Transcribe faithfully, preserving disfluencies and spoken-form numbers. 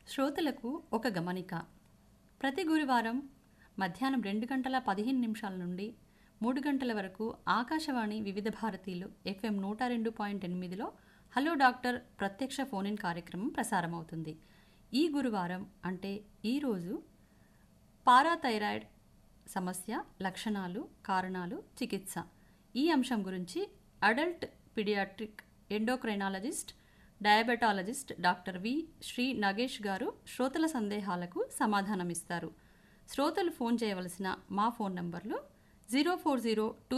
శ్రోతలకు ఒక గమనిక. ప్రతి గురువారం మధ్యాహ్నం రెండు గంటల పదిహేను నిమిషాల నుండి మూడు గంటల వరకు ఆకాశవాణి వివిధ భారతీలు ఎఫ్ఎం నూట రెండు పాయింట్ ఎనిమిదిలో హలో డాక్టర్ ప్రత్యక్ష ఫోన్ ఇన్ కార్యక్రమం ప్రసారమవుతుంది. ఈ గురువారం అంటే ఈరోజు పారాథైరాయిడ్ సమస్య, లక్షణాలు, కారణాలు, చికిత్స ఈ అంశం గురించి adult paediatric endocrinologist diabetologist doctor V Shri Nagesh గారు శ్రోతల సందేహాలకు సమాధానమిస్తారు. శ్రోతలు ఫోన్ చేయవలసిన మా ఫోన్ నంబర్లు జీరో ఫోర్ జీరో టూ